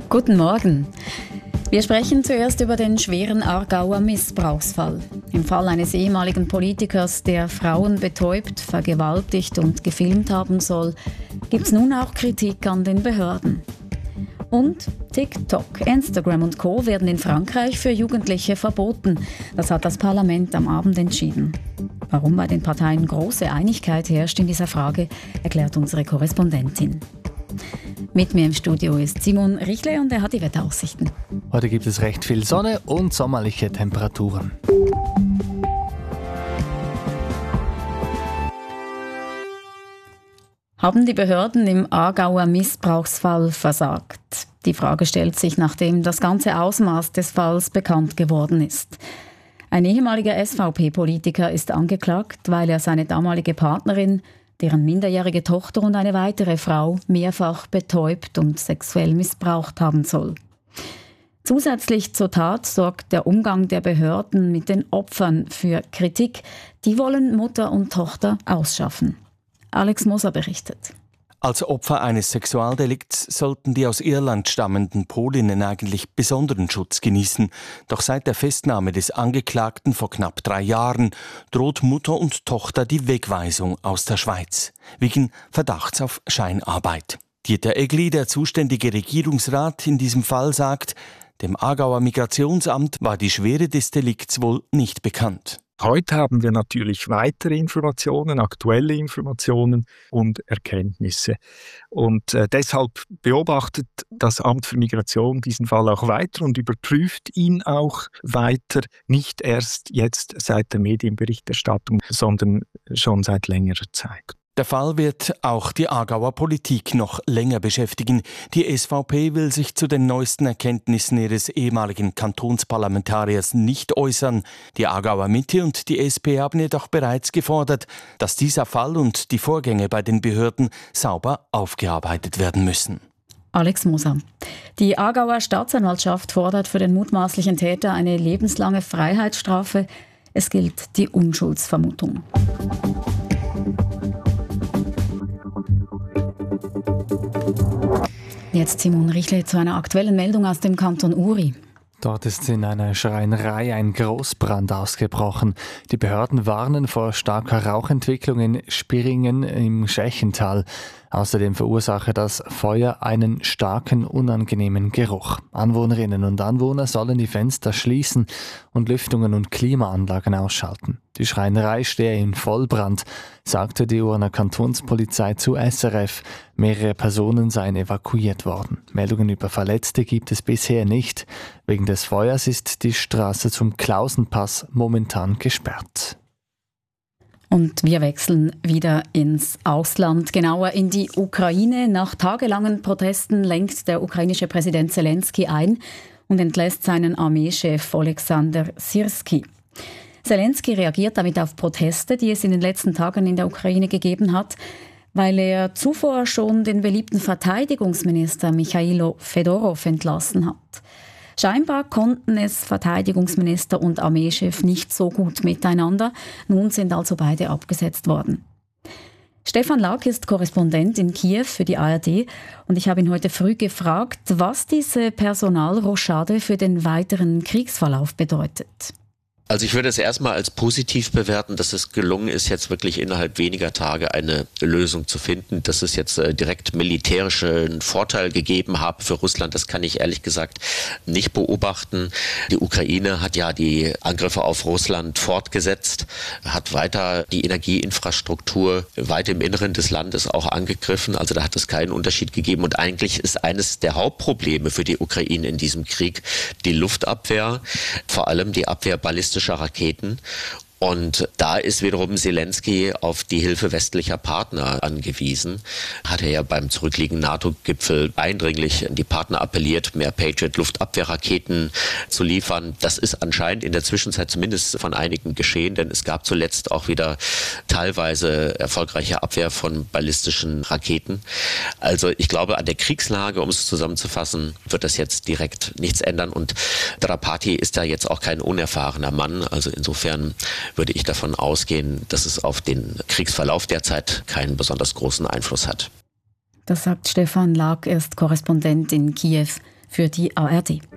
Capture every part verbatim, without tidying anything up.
Guten Morgen. Wir sprechen zuerst über den schweren Aargauer Missbrauchsfall. Im Fall eines ehemaligen Politikers, der Frauen betäubt, vergewaltigt und gefilmt haben soll, gibt es nun auch Kritik an den Behörden. Und TikTok, Instagram und Co. werden in Frankreich für Jugendliche verboten. Das hat das Parlament am Abend entschieden. Warum bei den Parteien große Einigkeit herrscht in dieser Frage, erklärt unsere Korrespondentin. Mit mir im Studio ist Simon Richle und er hat die Wetteraussichten. Heute gibt es recht viel Sonne und sommerliche Temperaturen. Haben die Behörden im Aargauer Missbrauchsfall versagt? Die Frage stellt sich, nachdem das ganze Ausmaß des Falls bekannt geworden ist. Ein ehemaliger S V P-Politiker ist angeklagt, weil er seine damalige Partnerin, deren minderjährige Tochter und eine weitere Frau mehrfach betäubt und sexuell missbraucht haben soll. Zusätzlich zur Tat sorgt der Umgang der Behörden mit den Opfern für Kritik. Die wollen Mutter und Tochter ausschaffen. Alex Moser berichtet. Als Opfer eines Sexualdelikts sollten die aus Irland stammenden Polinnen eigentlich besonderen Schutz genießen. Doch seit der Festnahme des Angeklagten vor knapp drei Jahren droht Mutter und Tochter die Wegweisung aus der Schweiz wegen Verdachts auf Scheinarbeit. Dieter Egli, der zuständige Regierungsrat in diesem Fall, sagt, dem Aargauer Migrationsamt war die Schwere des Delikts wohl nicht bekannt. Heute haben wir natürlich weitere Informationen, aktuelle Informationen und Erkenntnisse. Und äh, deshalb beobachtet das Amt für Migration diesen Fall auch weiter und überprüft ihn auch weiter, nicht erst jetzt seit der Medienberichterstattung, sondern schon seit längerer Zeit. Der Fall wird auch die Aargauer Politik noch länger beschäftigen. Die S V P will sich zu den neuesten Erkenntnissen ihres ehemaligen Kantonsparlamentariers nicht äußern. Die Aargauer Mitte und die S P haben jedoch bereits gefordert, dass dieser Fall und die Vorgänge bei den Behörden sauber aufgearbeitet werden müssen. Alex Moser. Die Aargauer Staatsanwaltschaft fordert für den mutmaßlichen Täter eine lebenslange Freiheitsstrafe. Es gilt die Unschuldsvermutung. Jetzt Simon Richle zu einer aktuellen Meldung aus dem Kanton Uri. Dort ist in einer Schreinerei ein Großbrand ausgebrochen. Die Behörden warnen vor starker Rauchentwicklung in Spiringen im Schächental. Außerdem verursache das Feuer einen starken, unangenehmen Geruch. Anwohnerinnen und Anwohner sollen die Fenster schließen und Lüftungen und Klimaanlagen ausschalten. Die Schreinerei stehe in Vollbrand, sagte die Urner Kantonspolizei zu S R F. Mehrere Personen seien evakuiert worden. Meldungen über Verletzte gibt es bisher nicht. Wegen des Feuers ist die Straße zum Klausenpass momentan gesperrt. Und wir wechseln wieder ins Ausland, genauer in die Ukraine. Nach tagelangen Protesten lenkt der ukrainische Präsident Zelensky ein und entlässt seinen Armeechef Oleksandr Syrskyi. Zelensky reagiert damit auf Proteste, die es in den letzten Tagen in der Ukraine gegeben hat, weil er zuvor schon den beliebten Verteidigungsminister Michailo Fedorov entlassen hat. Scheinbar konnten es Verteidigungsminister und Armeechef nicht so gut miteinander. Nun sind also beide abgesetzt worden. Stefan Lag ist Korrespondent in Kiew für die A R D und ich habe ihn heute früh gefragt, was diese Personalrochade für den weiteren Kriegsverlauf bedeutet. Also ich würde es erstmal als positiv bewerten, dass es gelungen ist, jetzt wirklich innerhalb weniger Tage eine Lösung zu finden. Dass es jetzt äh, direkt militärischen Vorteil gegeben habe für Russland, das kann ich ehrlich gesagt nicht beobachten. Die Ukraine hat ja die Angriffe auf Russland fortgesetzt, hat weiter die Energieinfrastruktur weit im Inneren des Landes auch angegriffen. Also da hat es keinen Unterschied gegeben. Und eigentlich ist eines der Hauptprobleme für die Ukraine in diesem Krieg die Luftabwehr, vor allem die Abwehr ballistischer Raketen. Und da ist wiederum Zelensky auf die Hilfe westlicher Partner angewiesen. Hat er ja beim zurückliegenden NATO-Gipfel eindringlich an die Partner appelliert, mehr Patriot-Luftabwehrraketen zu liefern. Das ist anscheinend in der Zwischenzeit zumindest von einigen geschehen, denn es gab zuletzt auch wieder teilweise erfolgreiche Abwehr von ballistischen Raketen. Also ich glaube, an der Kriegslage, um es zusammenzufassen, wird das jetzt direkt nichts ändern. Und Drapati ist da jetzt auch kein unerfahrener Mann. Also insofern würde ich davon ausgehen, dass es auf den Kriegsverlauf derzeit keinen besonders großen Einfluss hat. Das sagt Stefan Lag, er ist Korrespondent in Kiew für die A R D.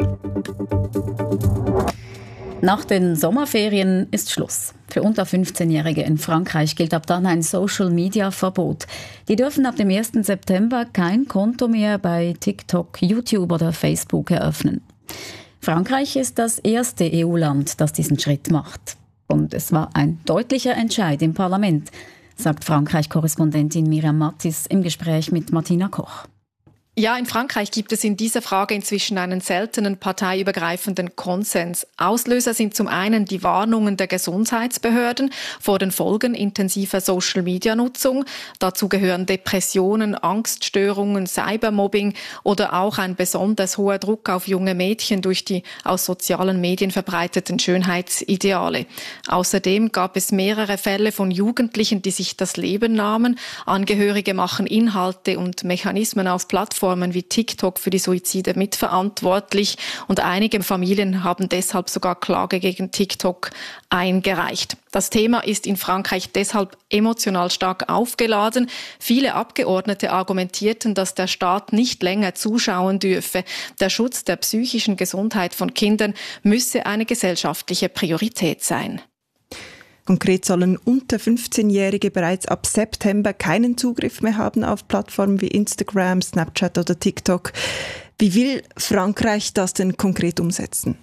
Nach den Sommerferien ist Schluss. Für unter fünfzehnjährige in Frankreich gilt ab dann ein Social-Media-Verbot. Die dürfen ab dem ersten September kein Konto mehr bei TikTok, YouTube oder Facebook eröffnen. Frankreich ist das erste E U-Land, das diesen Schritt macht. Und es war ein deutlicher Entscheid im Parlament, sagt Frankreich-Korrespondentin Miriam Mattis im Gespräch mit Martina Koch. Ja, in Frankreich gibt es in dieser Frage inzwischen einen seltenen parteiübergreifenden Konsens. Auslöser sind zum einen die Warnungen der Gesundheitsbehörden vor den Folgen intensiver Social-Media-Nutzung. Dazu gehören Depressionen, Angststörungen, Cybermobbing oder auch ein besonders hoher Druck auf junge Mädchen durch die aus sozialen Medien verbreiteten Schönheitsideale. Außerdem gab es mehrere Fälle von Jugendlichen, die sich das Leben nahmen. Angehörige machen Inhalte und Mechanismen auf Plattformen wie TikTok für die Suizide mitverantwortlich und einige Familien haben deshalb sogar Klage gegen TikTok eingereicht. Das Thema ist in Frankreich deshalb emotional stark aufgeladen. Viele Abgeordnete argumentierten, dass der Staat nicht länger zuschauen dürfe. Der Schutz der psychischen Gesundheit von Kindern müsse eine gesellschaftliche Priorität sein. Konkret sollen unter fünfzehnjährige bereits ab September keinen Zugriff mehr haben auf Plattformen wie Instagram, Snapchat oder TikTok. Wie will Frankreich das denn konkret umsetzen?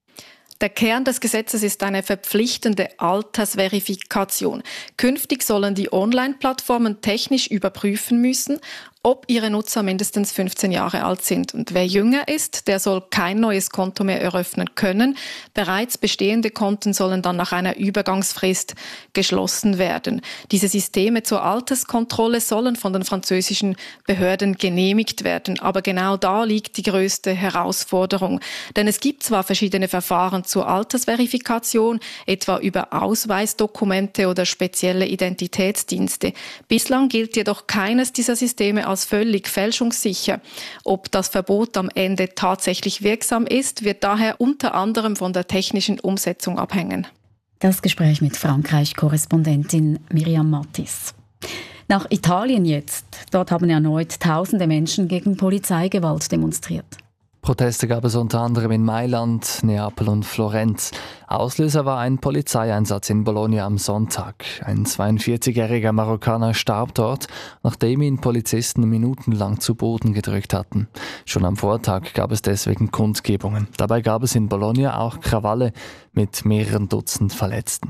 Der Kern des Gesetzes ist eine verpflichtende Altersverifikation. Künftig sollen die Online-Plattformen technisch überprüfen müssen, ob ihre Nutzer mindestens fünfzehn Jahre alt sind. Und wer jünger ist, der soll kein neues Konto mehr eröffnen können. Bereits bestehende Konten sollen dann nach einer Übergangsfrist geschlossen werden. Diese Systeme zur Alterskontrolle sollen von den französischen Behörden genehmigt werden. Aber genau da liegt die größte Herausforderung. Denn es gibt zwar verschiedene Verfahren zur Altersverifikation, etwa über Ausweisdokumente oder spezielle Identitätsdienste. Bislang gilt jedoch keines dieser Systeme als völlig fälschungssicher. Ob das Verbot am Ende tatsächlich wirksam ist, wird daher unter anderem von der technischen Umsetzung abhängen. Das Gespräch mit Frankreich-Korrespondentin Miriam Mattis. Nach Italien jetzt. Dort haben erneut tausende Menschen gegen Polizeigewalt demonstriert. Proteste gab es unter anderem in Mailand, Neapel und Florenz. Auslöser war ein Polizeieinsatz in Bologna am Sonntag. Ein zweiundvierzigjähriger Marokkaner starb dort, nachdem ihn Polizisten minutenlang zu Boden gedrückt hatten. Schon am Vortag gab es deswegen Kundgebungen. Dabei gab es in Bologna auch Krawalle mit mehreren Dutzend Verletzten.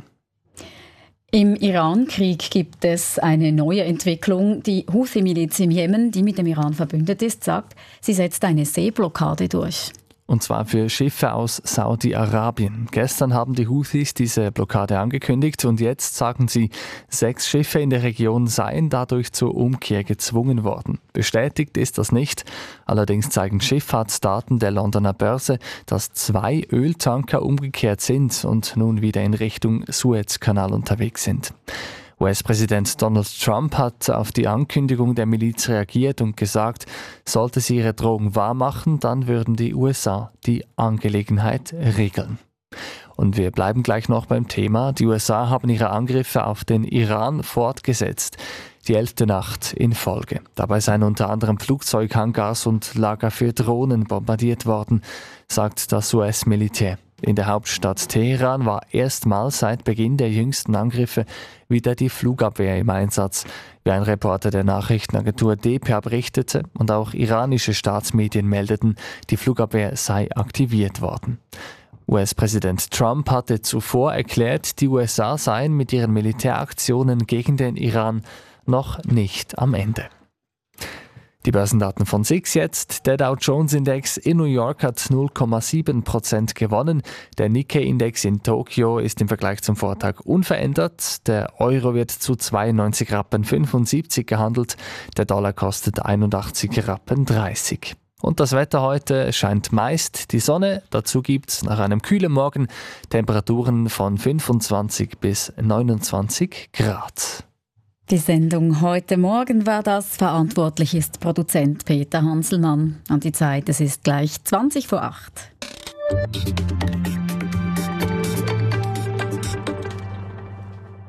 Im Iran-Krieg gibt es eine neue Entwicklung. Die Houthi-Miliz im Jemen, die mit dem Iran verbündet ist, sagt, sie setzt eine Seeblockade durch. Und zwar für Schiffe aus Saudi-Arabien. Gestern haben die Houthis diese Blockade angekündigt und jetzt sagen sie, sechs Schiffe in der Region seien dadurch zur Umkehr gezwungen worden. Bestätigt ist das nicht. Allerdings zeigen Schifffahrtsdaten der Londoner Börse, dass zwei Öltanker umgekehrt sind und nun wieder in Richtung Suezkanal unterwegs sind. U S-Präsident Donald Trump hat auf die Ankündigung der Miliz reagiert und gesagt, sollte sie ihre Drohung wahrmachen, dann würden die U S A die Angelegenheit regeln. Und wir bleiben gleich noch beim Thema. Die U S A haben ihre Angriffe auf den Iran fortgesetzt. Die elfte Nacht in Folge. Dabei seien unter anderem Flugzeughangars und Lager für Drohnen bombardiert worden, sagt das U S-Militär. In der Hauptstadt Teheran war erstmals seit Beginn der jüngsten Angriffe wieder die Flugabwehr im Einsatz, wie ein Reporter der Nachrichtenagentur D P A berichtete, und auch iranische Staatsmedien meldeten, die Flugabwehr sei aktiviert worden. U S-Präsident Trump hatte zuvor erklärt, die U S A seien mit ihren Militäraktionen gegen den Iran noch nicht am Ende. Die Börsendaten von S I X jetzt. Der Dow Jones Index in New York hat null Komma sieben Prozent gewonnen. Der Nikkei-Index in Tokio ist im Vergleich zum Vortag unverändert. Der Euro wird zu zweiundneunzig Rappen fünfundsiebzig gehandelt. Der Dollar kostet einundachtzig Rappen dreißig. Und das Wetter heute scheint meist die Sonne. Dazu gibt es nach einem kühlen Morgen Temperaturen von fünfundzwanzig bis neunundzwanzig Grad. Die Sendung heute Morgen war das. Verantwortlich ist Produzent Peter Hanselmann. Und die Zeit, es ist gleich zwanzig vor acht.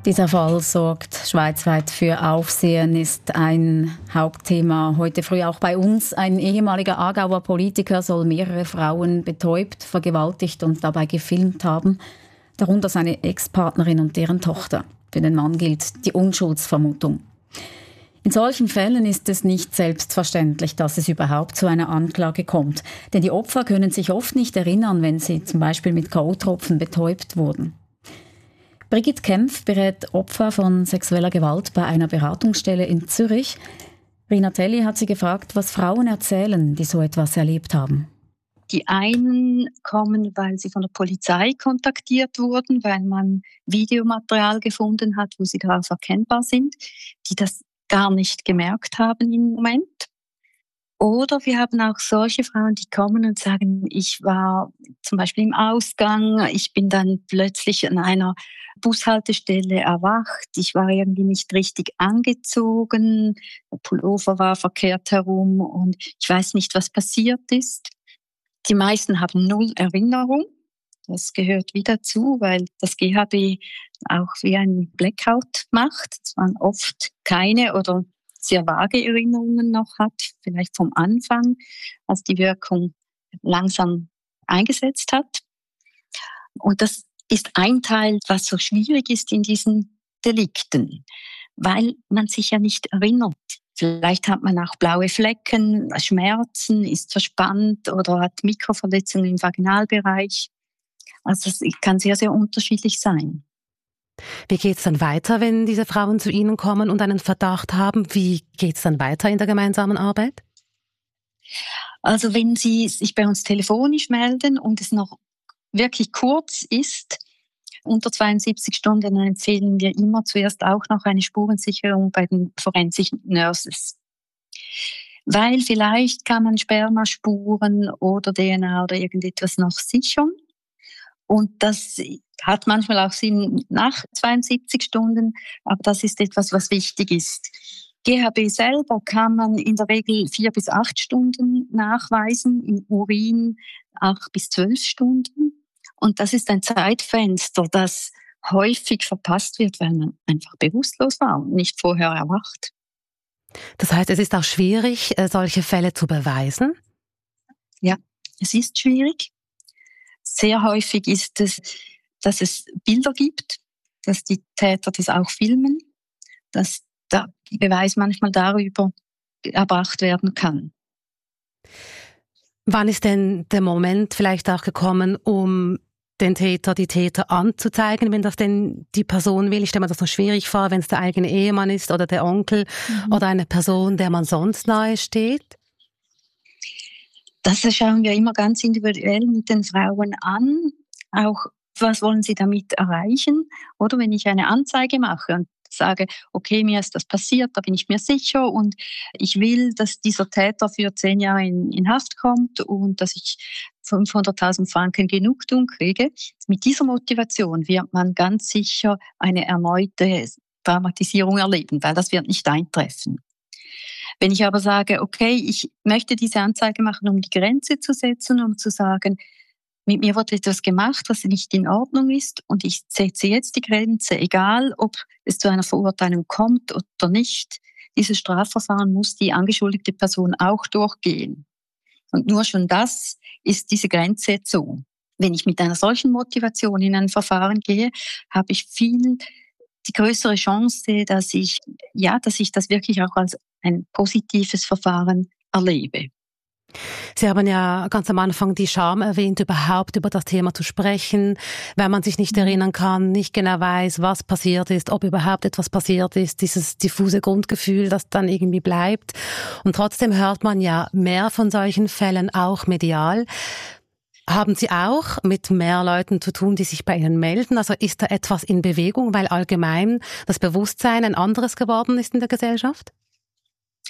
Dieser Fall sorgt schweizweit für Aufsehen, ist ein Hauptthema heute früh auch bei uns. Ein ehemaliger Aargauer Politiker soll mehrere Frauen betäubt, vergewaltigt und dabei gefilmt haben, darunter seine Ex-Partnerin und deren Tochter. Für den Mann gilt die Unschuldsvermutung. In solchen Fällen ist es nicht selbstverständlich, dass es überhaupt zu einer Anklage kommt. Denn die Opfer können sich oft nicht erinnern, wenn sie zum Beispiel mit K O-Tropfen betäubt wurden. Brigitte Kempf berät Opfer von sexueller Gewalt bei einer Beratungsstelle in Zürich. Rina Telli hat sie gefragt, was Frauen erzählen, die so etwas erlebt haben. Die einen kommen, weil sie von der Polizei kontaktiert wurden, weil man Videomaterial gefunden hat, wo sie darauf erkennbar sind, die das gar nicht gemerkt haben im Moment. Oder wir haben auch solche Frauen, die kommen und sagen, ich war zum Beispiel im Ausgang, ich bin dann plötzlich an einer Bushaltestelle erwacht, ich war irgendwie nicht richtig angezogen, der Pullover war verkehrt herum und ich weiß nicht, was passiert ist. Die meisten haben null Erinnerung, das gehört wieder dazu, weil das G H B auch wie ein Blackout macht. Es waren oft keine oder sehr vage Erinnerungen noch hat, vielleicht vom Anfang, als die Wirkung langsam eingesetzt hat. Und das ist ein Teil, was so schwierig ist in diesen Delikten, weil man sich ja nicht erinnert. Vielleicht hat man auch blaue Flecken, Schmerzen, ist verspannt oder hat Mikroverletzungen im Vaginalbereich. Also es kann sehr, sehr unterschiedlich sein. Wie geht es dann weiter, wenn diese Frauen zu Ihnen kommen und einen Verdacht haben? Wie geht es dann weiter in der gemeinsamen Arbeit? Also wenn Sie sich bei uns telefonisch melden und es noch wirklich kurz ist, unter zweiundsiebzig Stunden, dann empfehlen wir immer zuerst auch noch eine Spurensicherung bei den Forensic Nurses. Weil vielleicht kann man Spermaspuren oder D N A oder irgendetwas noch sichern. Und das hat manchmal auch Sinn nach zweiundsiebzig Stunden, aber das ist etwas, was wichtig ist. G H B selber kann man in der Regel vier bis acht Stunden nachweisen, im Urin acht bis zwölf Stunden. Und das ist ein Zeitfenster, das häufig verpasst wird, weil man einfach bewusstlos war und nicht vorher erwacht. Das heißt, es ist auch schwierig, solche Fälle zu beweisen? Ja, es ist schwierig. Sehr häufig ist es, dass es Bilder gibt, dass die Täter das auch filmen, dass der Beweis manchmal darüber erbracht werden kann. Wann ist denn der Moment vielleicht auch gekommen, um den Täter, die Täter anzuzeigen, wenn das denn die Person will? Ich stelle mir das noch schwierig vor, wenn es der eigene Ehemann ist oder der Onkel mhm. oder eine Person, der man sonst nahe steht. Das schauen wir immer ganz individuell mit den Frauen an. Auch, was wollen sie damit erreichen? Oder wenn ich eine Anzeige mache und sage, okay, mir ist das passiert, da bin ich mir sicher und ich will, dass dieser Täter für zehn Jahre in, in Haft kommt und dass ich fünfhunderttausend Franken Genugtuung kriege. Mit dieser Motivation wird man ganz sicher eine erneute Traumatisierung erleben, weil das wird nicht eintreffen. Wenn ich aber sage, okay, ich möchte diese Anzeige machen, um die Grenze zu setzen, um zu sagen, mit mir wurde etwas gemacht, was nicht in Ordnung ist und ich setze jetzt die Grenze, egal ob es zu einer Verurteilung kommt oder nicht. Dieses Strafverfahren muss die angeschuldigte Person auch durchgehen. Und nur schon das ist diese Grenzsetzung. Wenn ich mit einer solchen Motivation in ein Verfahren gehe, habe ich viel die größere Chance, dass ich, ja, dass ich das wirklich auch als ein positives Verfahren erlebe. Sie haben ja ganz am Anfang die Scham erwähnt, überhaupt über das Thema zu sprechen, wenn man sich nicht erinnern kann, nicht genau weiß, was passiert ist, ob überhaupt etwas passiert ist, dieses diffuse Grundgefühl, das dann irgendwie bleibt. Und trotzdem hört man ja mehr von solchen Fällen, auch medial. Haben Sie auch mit mehr Leuten zu tun, die sich bei Ihnen melden? Also ist da etwas in Bewegung, weil allgemein das Bewusstsein ein anderes geworden ist in der Gesellschaft?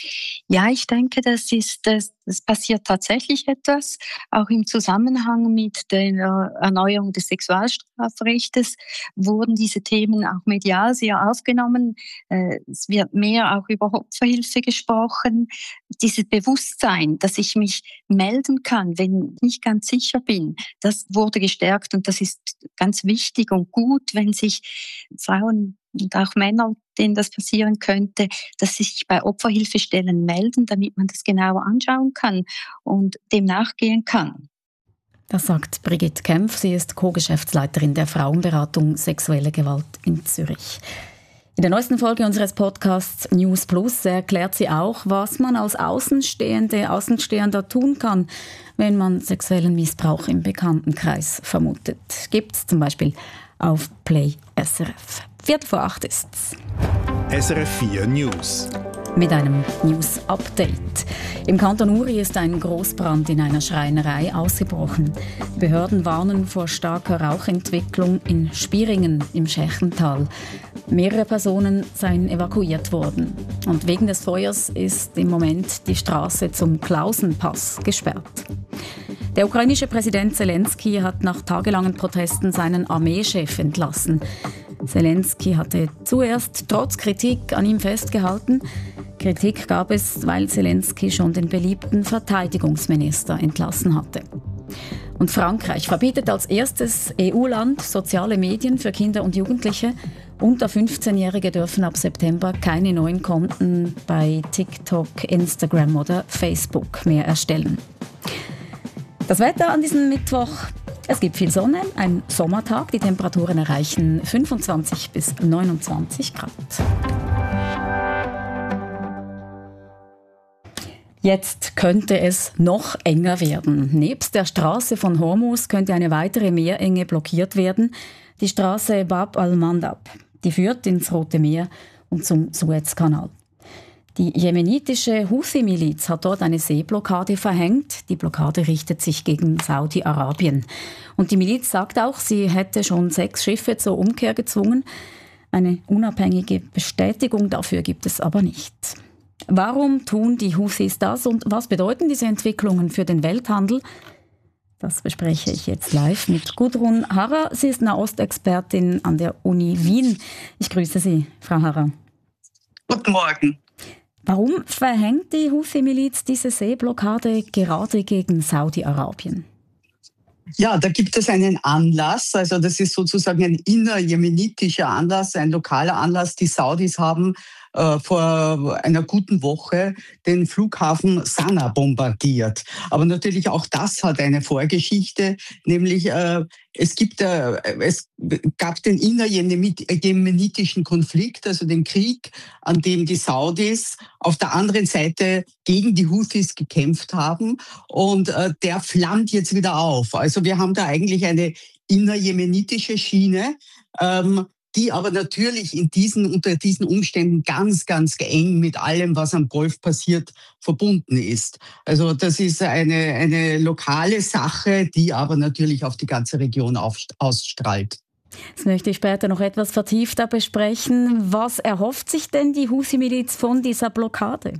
Ja, ich denke, das ist, das, das passiert tatsächlich etwas, auch im Zusammenhang mit der Erneuerung des Sexualstrafrechtes wurden diese Themen auch medial sehr aufgenommen. Es wird mehr auch über Opferhilfe gesprochen. Dieses Bewusstsein, dass ich mich melden kann, wenn ich nicht ganz sicher bin, das wurde gestärkt und das ist ganz wichtig und gut, wenn sich Frauen und auch Männer, denen das passieren könnte, dass sie sich bei Opferhilfestellen melden, damit man das genauer anschauen kann und dem nachgehen kann. Das sagt Brigitte Kempf. Sie ist Co-Geschäftsleiterin der Frauenberatung Sexuelle Gewalt in Zürich. In der neuesten Folge unseres Podcasts News Plus erklärt sie auch, was man als Außenstehende, Außenstehender tun kann, wenn man sexuellen Missbrauch im Bekanntenkreis vermutet. Gibt's zum Beispiel auf Play S R F. Viertel vor acht ist's. S R F vier News. Mit einem News-Update. Im Kanton Uri ist ein Großbrand in einer Schreinerei ausgebrochen. Behörden warnen vor starker Rauchentwicklung in Spieringen im Schächental. Mehrere Personen seien evakuiert worden. Und wegen des Feuers ist im Moment die Straße zum Klausenpass gesperrt. Der ukrainische Präsident Zelensky hat nach tagelangen Protesten seinen Armeechef entlassen. Zelensky hatte zuerst trotz Kritik an ihm festgehalten. Kritik gab es, weil Zelensky schon den beliebten Verteidigungsminister entlassen hatte. Und Frankreich verbietet als erstes E U-Land soziale Medien für Kinder und Jugendliche. Unter fünfzehnjährige dürfen ab September keine neuen Konten bei TikTok, Instagram oder Facebook mehr erstellen. Das Wetter an diesem Mittwoch: Es gibt viel Sonne, ein Sommertag. Die Temperaturen erreichen fünfundzwanzig bis neunundzwanzig Grad. Jetzt könnte es noch enger werden. Nebst der Straße von Hormuz könnte eine weitere Meerenge blockiert werden. Die Straße Bab al-Mandab. Die führt ins Rote Meer und zum Suezkanal. Die jemenitische Houthi-Miliz hat dort eine Seeblockade verhängt. Die Blockade richtet sich gegen Saudi-Arabien. Und die Miliz sagt auch, sie hätte schon sechs Schiffe zur Umkehr gezwungen. Eine unabhängige Bestätigung dafür gibt es aber nicht. Warum tun die Houthis das und was bedeuten diese Entwicklungen für den Welthandel? Das bespreche ich jetzt live mit Gudrun Harrer. Sie ist Nahostexpertin an der Uni Wien. Ich grüße Sie, Frau Harrer. Guten Morgen. Warum verhängt die Houthi-Miliz diese Seeblockade gerade gegen Saudi-Arabien? Ja, da gibt es einen Anlass, also das ist sozusagen ein innerjemenitischer Anlass, ein lokaler Anlass. Die Saudis haben äh, vor einer guten Woche den Flughafen Sanaa bombardiert. Aber natürlich auch das hat eine Vorgeschichte, nämlich äh, es gibt, äh, es gab den innerjemenitischen Konflikt, also den Krieg, an dem die Saudis auf der anderen Seite gegen die Houthis gekämpft haben, und äh, der flammt jetzt wieder auf. Also wir haben da eigentlich eine innerjemenitische Schiene, ähm, die aber natürlich in diesen, unter diesen Umständen ganz, ganz eng mit allem, was am Golf passiert, verbunden ist. Also das ist eine, eine lokale Sache, die aber natürlich auf die ganze Region ausstrahlt. Das möchte ich später noch etwas vertiefter besprechen. Was erhofft sich denn die Houthi-Miliz von dieser Blockade?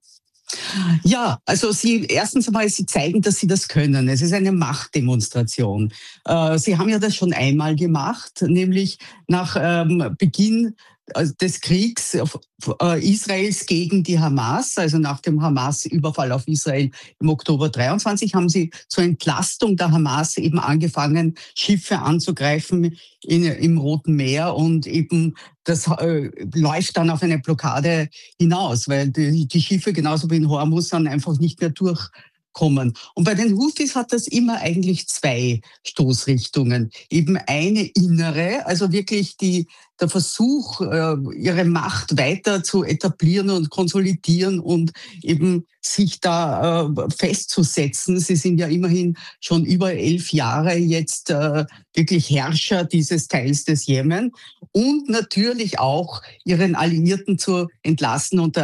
Ja, also sie erstens einmal, sie zeigen, dass sie das können. Es ist eine Machtdemonstration. Äh, sie haben ja das schon einmal gemacht, nämlich nach ähm, Beginn des Kriegs äh, Israels gegen die Hamas, also nach dem Hamas-Überfall auf Israel im Oktober dreiundzwanzig, haben sie zur Entlastung der Hamas eben angefangen, Schiffe anzugreifen in, im Roten Meer, und eben das äh, läuft dann auf eine Blockade hinaus, weil die, die Schiffe genauso wie in Hormuz dann einfach nicht mehr durchkommen. Und bei den Houthis hat das immer eigentlich zwei Stoßrichtungen. Eben eine innere, also wirklich die, der Versuch, ihre Macht weiter zu etablieren und konsolidieren und eben sich da festzusetzen. Sie sind ja immerhin schon über elf Jahre jetzt wirklich Herrscher dieses Teils des Jemen, und natürlich auch ihren Alliierten zu entlassen. Und